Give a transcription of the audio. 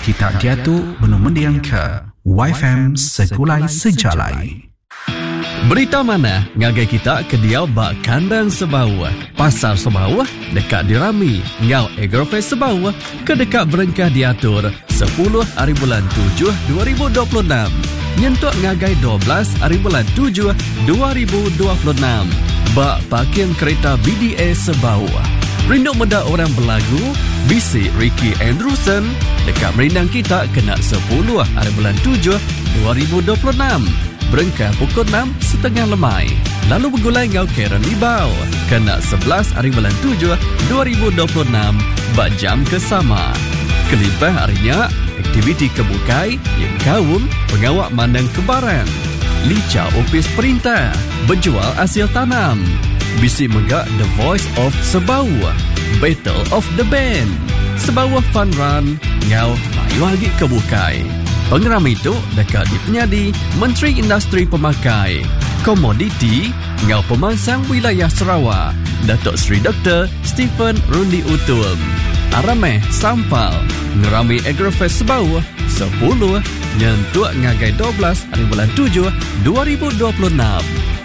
kita giatu menu mendiang ke YFM Sekulai Sejalai. Berita mana ngagai kita ke dia bak kandang Sebau, pasar Sebau dekat dirami ngau Agrofest Sebau ke dekat berengkah diatur 10 hari bulan 7 2026 nyentuk ngagai 12 hari bulan 7 2026 bak parking kereta BDA Sebau. Rindu meda orang berlagu bisi Ricky Andrewson dekat merindang kita kena 10 hari bulan 7 2026 berengkah pukul 6.30 lemai. Lalu bergulai ngau Karen Ibau kena 11 hari bulan 7 2026 bak jam kesama. Kelimpah harinya aktiviti kebukai yang kaum pengawak mandang kebaran. Lica opis perintah berjual hasil tanam. Bisi megak The Voice of Sebau, Battle of the Band, Sebau Fun Run ngau mayu lagi kebukai. Pengeram itu dekat di penyadi Menteri Industri Pemakai, Komoditi ngau pemangsang wilayah Sarawak, Datuk Seri Dr. Stephen Rundi Utul. Arameh Sampal ngerami Agrofest Sebau 10 nyentuk ngagai 12 hari bulan 7 2026